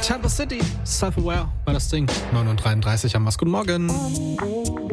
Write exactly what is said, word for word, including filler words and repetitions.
Temple City, Self-Aware war das Ding. neun Uhr dreiunddreißig haben wir's. Guten Morgen.